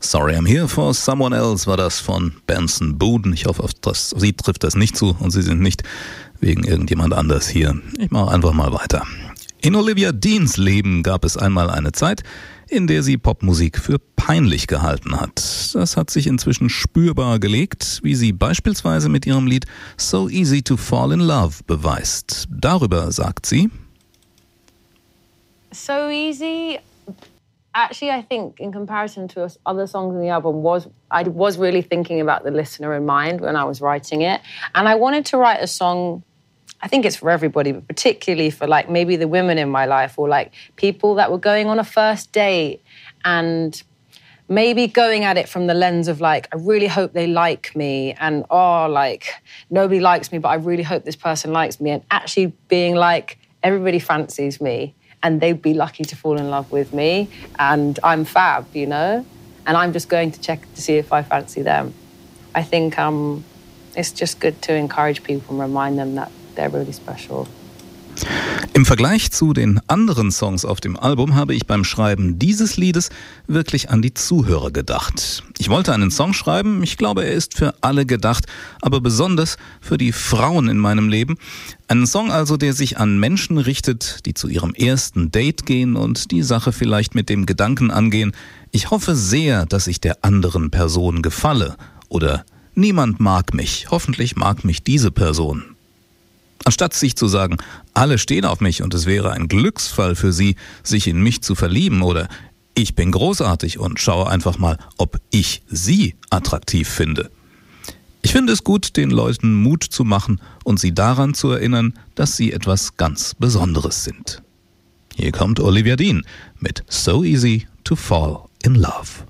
Sorry I'm Here for Someone Else war das von Benson Boone. Ich hoffe, auf Sie trifft das nicht zu und Sie sind nicht wegen irgendjemand anders hier. Ich mache einfach mal weiter. In Olivia Deans Leben gab es einmal eine Zeit, in der sie Popmusik für peinlich gehalten hat. Das hat sich inzwischen spürbar gelegt, wie sie beispielsweise mit ihrem Lied So Easy to Fall in Love beweist. Darüber sagt sie: So Easy, actually I think in comparison to other songs in the album, I was really thinking about the listener in mind when I was writing it. And I wanted to write a song, I think it's for everybody, but particularly for like maybe the women in my life or like people that were going on a first date and maybe going at it from the lens of like, I really hope they like me and like nobody likes me, but I really hope this person likes me, and actually being like, everybody fancies me and they'd be lucky to fall in love with me and I'm fab, you know? And I'm just going to check to see if I fancy them. I think it's just good to encourage people and remind them that they're really special. Im Vergleich zu den anderen Songs auf dem Album habe ich beim Schreiben dieses Liedes wirklich an die Zuhörer gedacht. Ich wollte einen Song schreiben, ich glaube, er ist für alle gedacht, aber besonders für die Frauen in meinem Leben. Einen Song also, der sich an Menschen richtet, die zu ihrem ersten Date gehen und die Sache vielleicht mit dem Gedanken angehen: Ich hoffe sehr, dass ich der anderen Person gefalle. Oder niemand mag mich, hoffentlich mag mich diese Person. Anstatt sich zu sagen, alle stehen auf mich und es wäre ein Glücksfall für sie, sich in mich zu verlieben, oder ich bin großartig und schaue einfach mal, ob ich sie attraktiv finde. Ich finde es gut, den Leuten Mut zu machen und sie daran zu erinnern, dass sie etwas ganz Besonderes sind. Hier kommt Olivia Dean mit So Easy to Fall in Love.